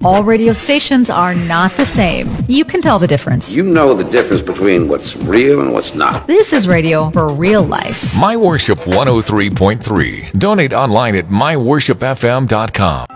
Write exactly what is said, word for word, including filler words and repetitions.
All radio stations are not the same. You can tell the difference. You know the difference between what's real and what's not. This is radio for real life. My Worship one oh three point three. Donate online at my worship f m dot com.